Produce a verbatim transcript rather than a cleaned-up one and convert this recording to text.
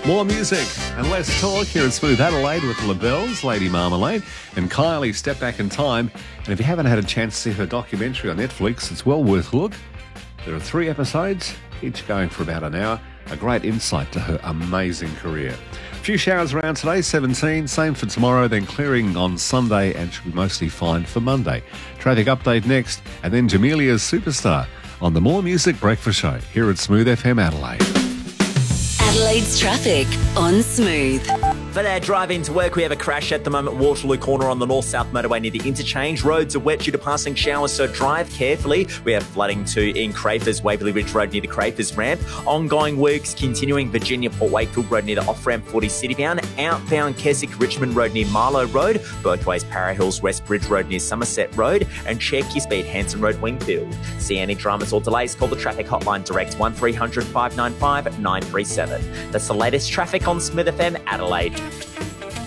More music and less talk here at Smooth Adelaide with LaBelle's Lady Marmalade and Kylie Step Back in Time. And if you haven't had a chance to see her documentary on Netflix, it's well worth a look. There are three episodes, each going for about an hour. A great insight to her amazing career. A few showers around today, seventeen. Same for tomorrow, then clearing on Sunday and should be mostly fine for Monday. Traffic update next, and then Jamelia's Superstar on the More Music Breakfast Show here at Smooth F M Adelaide. Adelaide's traffic on Smooth. For their drive into work, we have a crash at the moment, Waterloo Corner on the north-south motorway near the interchange. Roads are wet due to passing showers, so drive carefully. We have flooding too in Crafers, Waverley Ridge Road near the Crafers ramp. Ongoing works continuing, Virginia Port Wakefield Road near the off-ramp forty Citybound. Outbound Keswick Richmond Road near Marlow Road. Both ways Para Hills West Bridge Road near Somerset Road. And check your speed, Hanson Road Wingfield. See any dramas or delays, call the traffic hotline direct one three hundred five nine five nine three seven. That's the latest traffic on Smooth F M Adelaide.